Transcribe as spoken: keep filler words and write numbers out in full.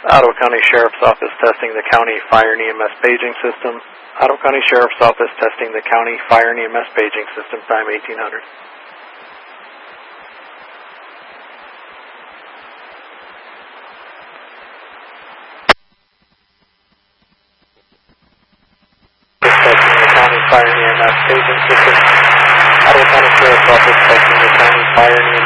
Ottawa County Sheriff's Office testing the county fire and E M S paging system. Ottawa County Sheriff's Office testing the county fire and E M S paging system, time eighteen hundred. Testing the county fire and E M S paging system. Ottawa County Sheriff's Office testing the county fire and E M S